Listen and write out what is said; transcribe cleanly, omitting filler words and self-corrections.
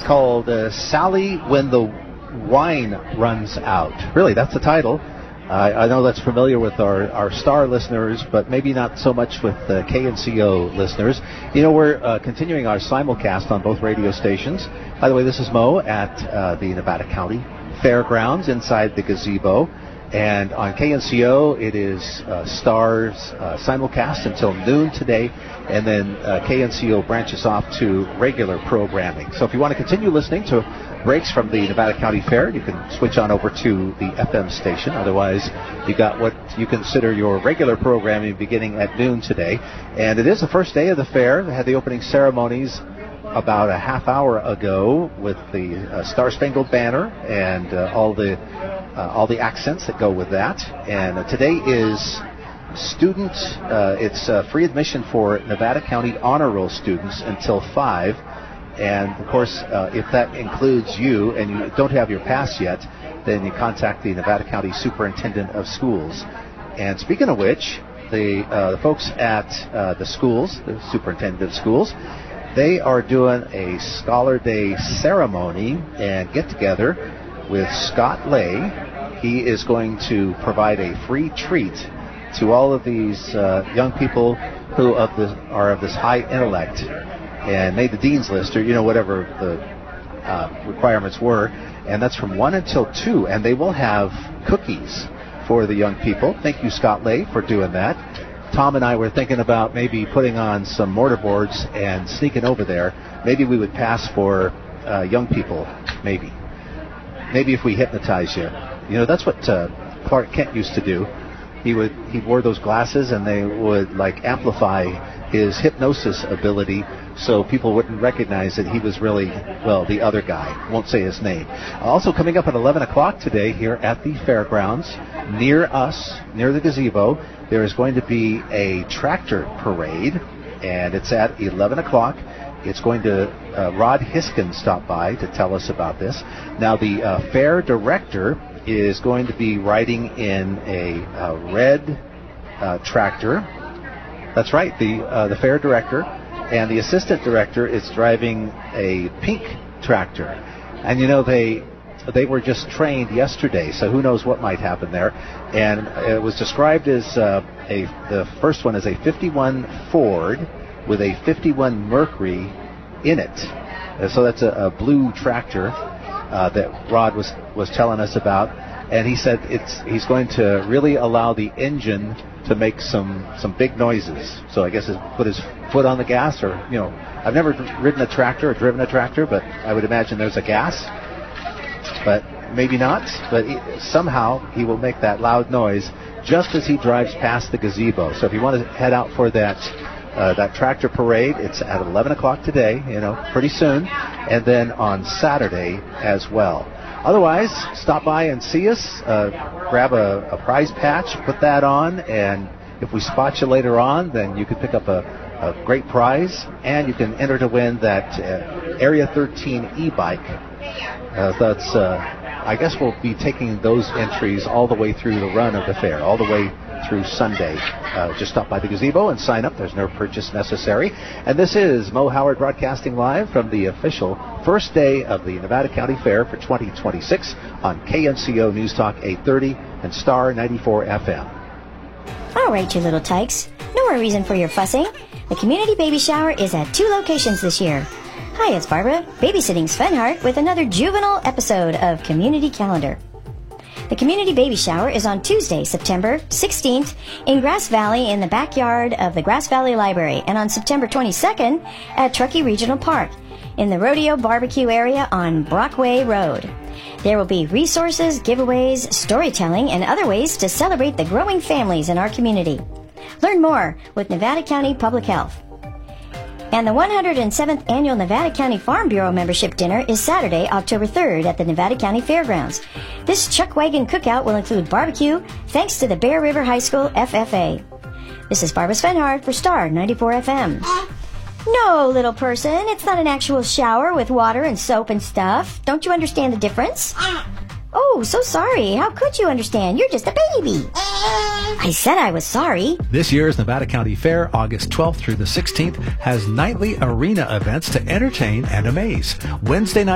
called Sally When the Wine Runs Out. Really, that's the title. I know that's familiar with our Star listeners, but maybe not so much with KNCO listeners. You know, we're continuing our simulcast on both radio stations. By the way, this is Mo at the Nevada County Fairgrounds inside the gazebo. And on KNCO, it is Star's simulcast until noon today, and then KNCO branches off to regular programming. So if you want to continue listening to breaks from the Nevada County Fair, you can switch on over to the FM station. Otherwise, you got what you consider your regular programming beginning at noon today. And it is the first day of the fair. They had the opening ceremonies about a half hour ago with the Star Spangled Banner and all the accents that go with that. And today is it's free admission for Nevada County Honor Roll students until 5. And, of course, if that includes you and you don't have your pass yet, then you contact the Nevada County Superintendent of Schools. And speaking of which, the folks at the schools, the Superintendent of Schools, they are doing a Scholar Day ceremony and get-together with Scott Lay. He is going to provide a free treat to all of these young people who are of this high intellect and made the Dean's List, or, you know, whatever the requirements were. And that's from 1 until 2. And they will have cookies for the young people. Thank you, Scott Lay, for doing that. Tom and I were thinking about maybe putting on some mortarboards and sneaking over there. Maybe we would pass for young people, maybe. Maybe if we hypnotize you. You know, that's what Clark Kent used to do. He wore those glasses, and they would, like, amplify his hypnosis ability so people wouldn't recognize that he was really, well, the other guy. Won't say his name. Also coming up at 11 o'clock today here at the fairgrounds, near us, near the gazebo, there is going to be a tractor parade, and it's at 11 o'clock. It's going to, Rod Hiskin stopped by to tell us about this. Now, the fair director is going to be riding in a red tractor. That's right, the fair director. And the assistant director is driving a pink tractor. And, you know, they were just trained yesterday, so who knows what might happen there. And it was described as the first one is a 51 Ford with a 51 Mercury in it. So that's a blue tractor that Rod was telling us about. And he said he's going to really allow the engine to make some big noises. So I guess put his foot on the gas, or, you know, I've never ridden a tractor or driven a tractor, but I would imagine there's a gas. But maybe not. But somehow he will make that loud noise just as he drives past the gazebo. So if you want to head out for that tractor parade, it's at 11 o'clock today, you know, pretty soon, and then on Saturday as well. Otherwise, stop by and see us, grab a prize patch, put that on, and if we spot you later on, then you can pick up a great prize, and you can enter to win that Area 13 e-bike. I guess we'll be taking those entries all the way through the run of the fair, all the way through Sunday. Just stop by the gazebo and sign up. There's no purchase necessary. And this is Mo Howard broadcasting live from the official first day of the Nevada County Fair for 2026 on KNCO News Talk 830 and Star 94 FM. All right, you little tykes. No more reason for your fussing. The community baby shower is at 2 locations this year. Hi, it's Barbara, babysitting Sven Hart with another juvenile episode of Community Calendar. The community baby shower is on Tuesday, September 16th in Grass Valley in the backyard of the Grass Valley Library, and on September 22nd at Truckee Regional Park in the Rodeo Barbecue area on Brockway Road. There will be resources, giveaways, storytelling, and other ways to celebrate the growing families in our community. Learn more with Nevada County Public Health. And the 107th Annual Nevada County Farm Bureau Membership Dinner is Saturday, October 3rd at the Nevada County Fairgrounds. This Chuck Wagon cookout will include barbecue thanks to the Bear River High School FFA. This is Barbara Svenhard for Star 94 FM. No, little person, it's not an actual shower with water and soap and stuff. Don't you understand the difference? Oh, so sorry. How could you understand? You're just a baby. I said I was sorry. This year's Nevada County Fair, August 12th through the 16th, has nightly arena events to entertain and amaze. Wednesday night